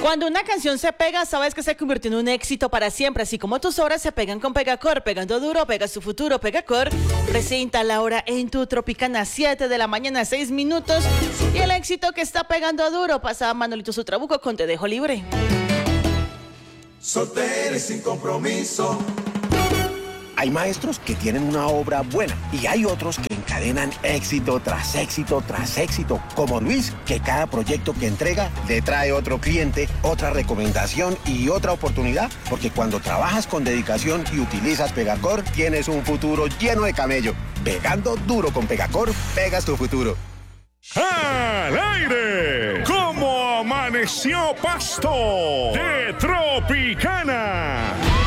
Cuando una canción se pega, sabes que se convirtió en un éxito para siempre, así como tus horas se pegan con Pegacor. Pegando duro, pega su futuro. Pegacor presenta la hora en tu Tropicana, 7 de la mañana, 6 minutos. Y el éxito que está pegando duro pasa a Manolito su Trabuco con Te Dejo Libre. Soltero y sin compromiso. Hay maestros que tienen una obra buena y hay otros que encadenan éxito tras éxito tras éxito, como Luis, que cada proyecto que entrega le trae otro cliente, otra recomendación y otra oportunidad, porque cuando trabajas con dedicación y utilizas Pegacor, tienes un futuro lleno de camello. Pegando duro con Pegacor, pegas tu futuro. ¡Al aire! ¿Cómo amaneció Pasto? De Tropicana.